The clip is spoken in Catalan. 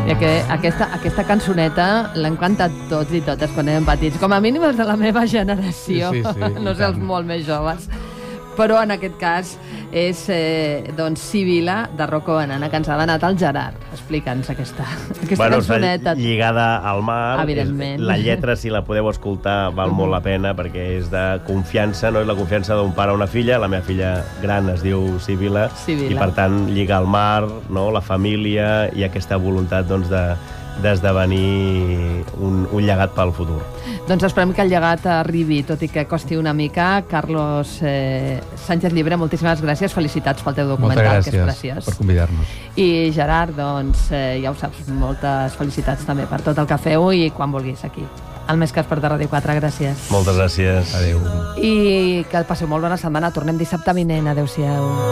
I aquesta cançoneta l'hem cantat tots i totes quan érem petits, com a mínim els de la meva generació, no sé, els molt més joves. Però en aquest cas és Sibila, de Rocco Banana, que ens ha donat el Gerard. Explica'ns aquesta cançoneta. Lligada al mar. Evidentment. La lletra, si la podeu escoltar, val molt la pena, perquè és de confiança, no? És la confiança d'un pare a una filla. La meva filla gran es diu Sibila, i per tant lliga el mar, no? La família i aquesta voluntat d'esdevenir un llegat pel futur. Doncs esperem que el llegat arribi, tot i que costi una mica. Carlos Sánchez Llibre, moltíssimes gràcies, felicitats pel teu documental, que és preciós. Moltes gràcies per convidar-nos. I Gerard, doncs, ja ho saps, moltes felicitats també per tot el que feu i quan vulguis aquí. El Més que Esport de Ràdio 4, gràcies. Moltes gràcies. Adéu. I que passeu molt bona setmana. Tornem dissabte vinent. Adéu-siau.